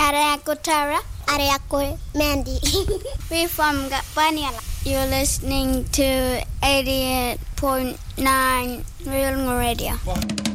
Ariako Tara. Ariako Mandy. We're from Gapaniala. You're listening to 88.9 Real Radio.